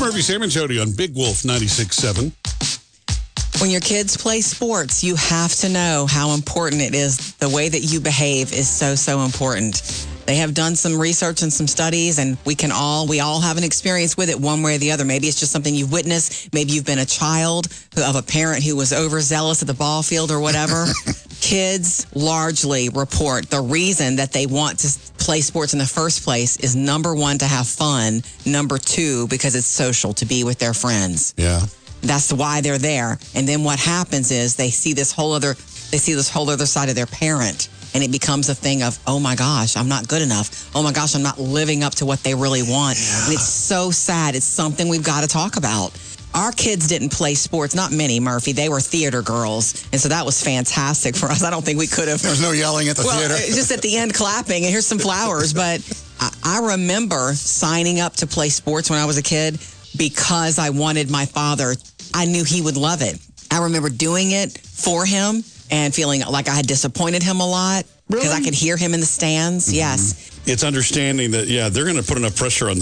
Murphy, Sam, and Jody on Big Wolf 96.7. When your kids play sports, you have to know how important it is. The way that you behave is so, so important. They have done some research and some studies, and we all have an experience with it one way or the other. Maybe it's just something you've witnessed. Maybe you've been a child of a parent who was overzealous at the ball field or whatever. Kids largely report the reason that they want to play sports in the first place is number one, to have fun. Number two, because it's social, to be with their friends. Yeah. That's why they're there. And then what happens is they see this whole other side of their parent. And it becomes a thing of, oh my gosh, I'm not good enough. Oh my gosh, I'm not living up to what they really want. Yeah. And it's so sad. It's something we've got to talk about. Our kids didn't play sports, not many, Murphy. They were theater girls. And so that was fantastic for us. I don't think we could have. There was no yelling at the theater. Just at the end clapping, and here's some flowers. But I remember signing up to play sports when I was a kid because I wanted my father. I knew he would love it. I remember doing it for him and feeling like I had disappointed him a lot because I could hear him in the stands. Mm-hmm. Yes. It's understanding that, they're going to put enough pressure on